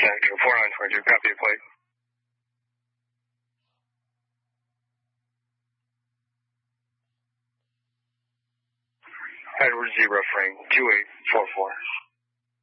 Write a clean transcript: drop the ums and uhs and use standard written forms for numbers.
Center 4922, copy your plate. Edward Zebra frame 2844.